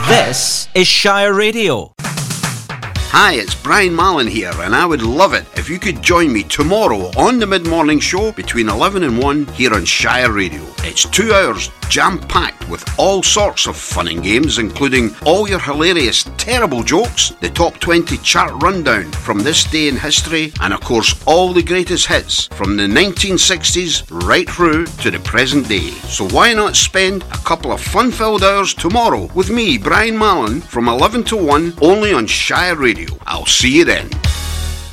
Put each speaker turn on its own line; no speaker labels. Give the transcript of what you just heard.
This is Shire Radio.
Hi, it's Brian Mallon here, and I would love it if you could join me tomorrow on the mid-morning show between 11 and 1 here on Shire Radio. It's 2 hours jam-packed with all sorts of fun and games, including all your hilarious, terrible jokes, the top 20 chart rundown from this day in history, and of course all the greatest hits from the 1960s right through to the present day. So why not spend a couple of fun-filled hours tomorrow with me, Brian Mallon, from 11 to 1, only on Shire Radio. I'll see you then.